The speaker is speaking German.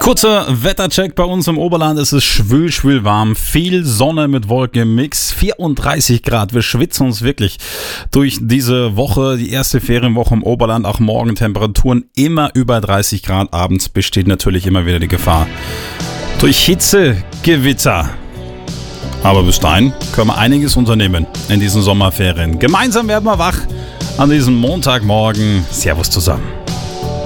Kurzer Wettercheck bei uns im Oberland. Es ist schwül warm. Viel Sonne mit Wolken im Mix. 34 Grad. Wir schwitzen uns wirklich durch diese Woche. Die erste Ferienwoche im Oberland. Auch morgen Temperaturen immer über 30 Grad. Abends besteht natürlich immer wieder die Gefahr durch Hitzegewitter. Aber bis dahin können wir einiges unternehmen in diesen Sommerferien. Gemeinsam werden wir wach an diesem Montagmorgen. Servus zusammen.